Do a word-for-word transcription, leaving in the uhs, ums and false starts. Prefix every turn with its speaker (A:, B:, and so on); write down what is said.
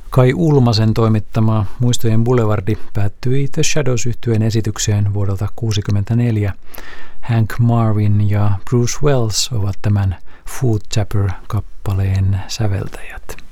A: Kai Ulmasen toimittama Muistojen Boulevardi päättyi The Shadows-yhtyeen esitykseen vuodelta tuhatyhdeksänsataakuusikymmentäneljä. Hank Marvin ja Bruce Wells ovat tämän Foot Tapper-kappaleen säveltäjät.